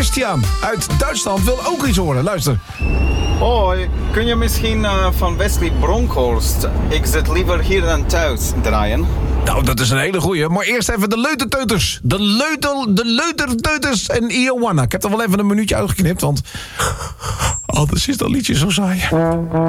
Christian uit Duitsland wil ook iets horen. Luister. Hoi, kun je misschien van Wesley Bronkhorst Ik zit liever hier dan thuis draaien? Nou, dat is een hele goeie. Maar eerst even de leuterteuters. De leuterteuters en Ioana. Ik heb er wel even een minuutje uitgeknipt, want anders is dat liedje zo saai.